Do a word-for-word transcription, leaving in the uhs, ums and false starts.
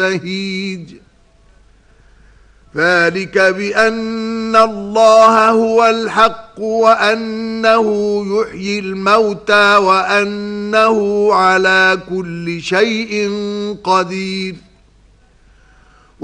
لهيج ذلك بأن الله هو الحق وأنه يحيي الموتى وأنه على كل شيء قدير